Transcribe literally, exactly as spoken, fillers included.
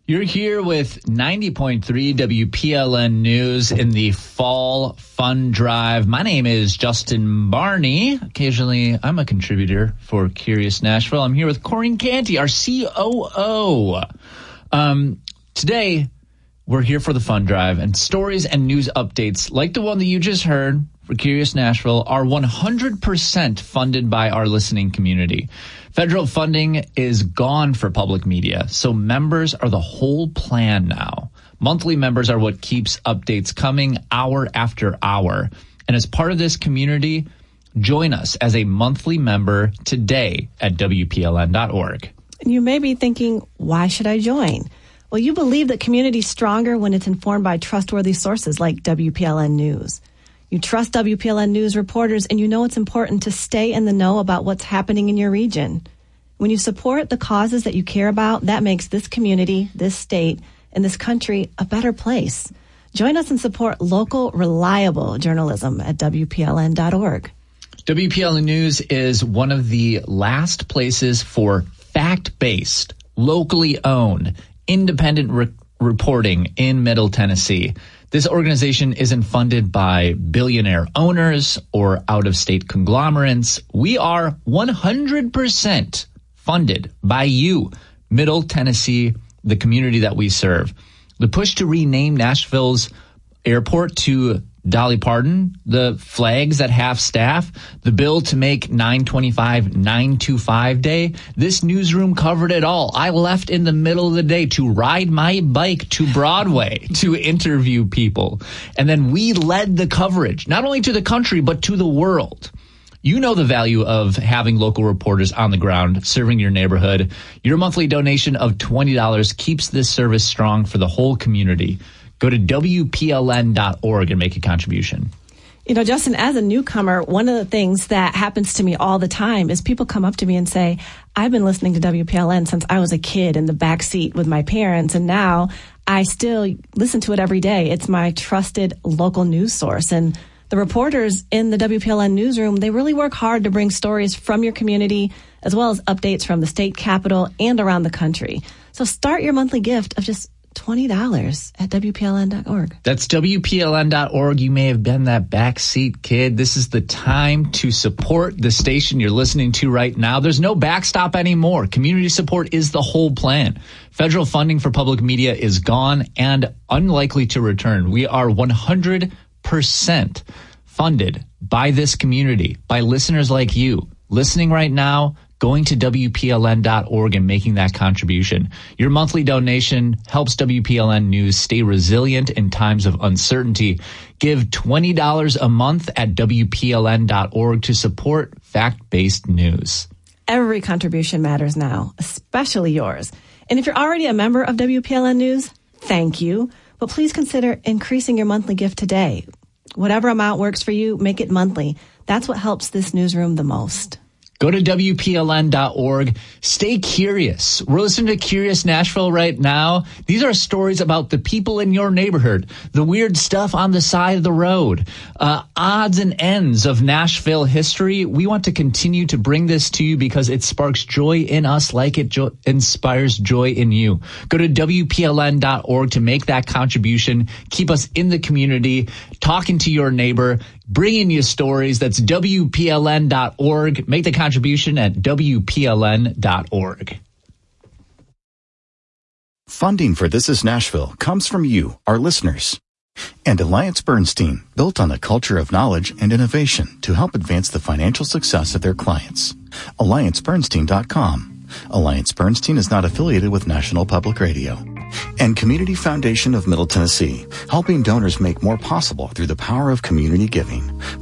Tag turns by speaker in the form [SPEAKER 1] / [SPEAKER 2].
[SPEAKER 1] You're here with ninety point three W P L N News in the Fall Fun Drive. My name is Justin Barney. Occasionally, I'm a contributor for Curious Nashville. I'm here with Corinne Canty, our C O O. Um, today, we're here for the Fun Drive, and stories and news updates like the one that you just heard for Curious Nashville are one hundred percent funded by our listening community. Federal funding is gone for public media, so members are the whole plan now. Monthly members are what keeps updates coming hour after hour. And as part of this community, join us as a monthly member today at W P L N dot org.
[SPEAKER 2] You may be thinking, why should I join? Well, you believe that community is stronger when it's informed by trustworthy sources like W P L N News. You trust W P L N News reporters, and you know it's important to stay in the know about what's happening in your region. When you support the causes that you care about, that makes this community, this state, and this country a better place. Join us and support local, reliable journalism at W P L N dot org.
[SPEAKER 1] W P L N News is one of the last places for fact-based, locally owned, independent re- reporting in Middle Tennessee. This organization isn't funded by billionaire owners or out-of-state conglomerates. We are one hundred percent funded by you, Middle Tennessee, the community that we serve. The push to rename Nashville's airport to Dolly Parton, the flags at half staff, the bill to make nine twenty-five nine twenty-five day. This newsroom covered it all. I left in the middle of the day to ride my bike to Broadway to interview people. And then we led the coverage, not only to the country, but to the world. You know the value of having local reporters on the ground serving your neighborhood. Your monthly donation of twenty dollars keeps this service strong for the whole community. Go to W P L N dot org and make a contribution.
[SPEAKER 2] You know, Justin, as a newcomer, one of the things that happens to me all the time is people come up to me and say, I've been listening to W P L N since I was a kid in the back seat with my parents, and now I still listen to it every day. It's my trusted local news source. And the reporters in the W P L N newsroom, they really work hard to bring stories from your community, as well as updates from the state capitol and around the country. So start your monthly gift of just twenty dollars at W P L N dot org.
[SPEAKER 1] That's W P L N dot org. You may have been that backseat kid. This is the time to support the station you're listening to right now. There's no backstop anymore. Community support is the whole plan. Federal funding for public media is gone and unlikely to return. We are one hundred percent funded by this community, by listeners like you, listening right now, going to W P L N dot org and making that contribution. Your monthly donation helps W P L N News stay resilient in times of uncertainty. Give twenty dollars a month at W P L N dot org to support fact-based news.
[SPEAKER 2] Every contribution matters now, especially yours. And if you're already a member of W P L N News, thank you. But please consider increasing your monthly gift today. Whatever amount works for you, make it monthly. That's what helps this newsroom the most.
[SPEAKER 1] Go to W P L N dot org. Stay curious. We're listening to Curious Nashville right now. These are stories about the people in your neighborhood, the weird stuff on the side of the road, uh, odds and ends of Nashville history. We want to continue to bring this to you because it sparks joy in us like it jo- inspires joy in you. Go to W P L N dot org to make that contribution. Keep us in the community, talking to your neighbor, bringing you stories. That's W P L N dot org. Make the contribution at W P L N dot org.
[SPEAKER 3] Funding for This Is Nashville comes from you, our listeners. And Alliance Bernstein, built on a culture of knowledge and innovation to help advance the financial success of their clients. Alliance Bernstein dot com. Alliance Bernstein is not affiliated with National Public Radio. And Community Foundation of Middle Tennessee, helping donors make more possible through the power of community giving.